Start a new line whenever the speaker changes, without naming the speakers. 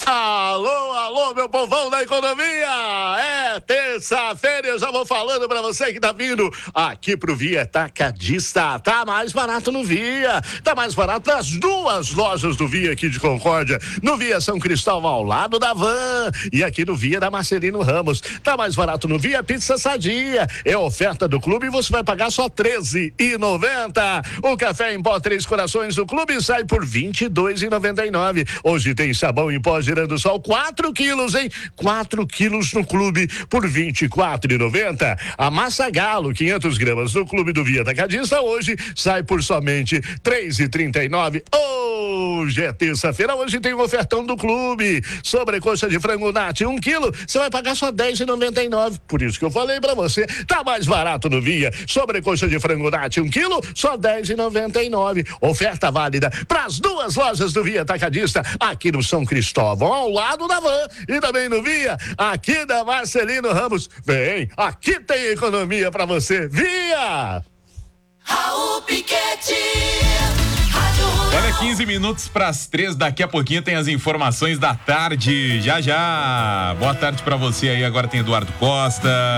Alô, alô, meu povão da economia! É terça-feira, eu já vou falando pra você que tá vindo aqui pro Via Atacadista. Tá mais barato no Via, tá mais barato nas duas lojas do Via aqui de Concórdia. No Via São Cristóvão, ao lado da Van, e aqui no Via da Marcelino Ramos. Tá mais barato no Via Pizza Sadia. É oferta do clube e você vai pagar só R$13,90. O café em pó Três Corações do clube sai por R$22,99. Hoje tem sabão em pó Girando Sol, 4 quilos, hein? 4 quilos no clube por R$24,90. A massa Galo, 500 gramas no clube do Via Atacadista, hoje sai por somente R$3,39. Hoje é terça-feira, hoje tem um ofertão do clube. Sobrecoxa de frango Nati, 1 quilo, você vai pagar só R$10,99. Por isso que eu falei pra você, tá mais barato no Via. Sobrecoxa de frango Nati, 1 quilo, só R$10,99. Oferta válida pras duas lojas do Via Atacadista, aqui no São Cristóvão, ao lado da Van, e também no Via, aqui da Marcelino Ramos. Vem, aqui tem economia pra você. Via!
Raul Piquete.
Olha, 15 minutos para as 3, daqui a pouquinho tem as informações da tarde, já. Boa tarde para você aí, agora tem Eduardo Costa.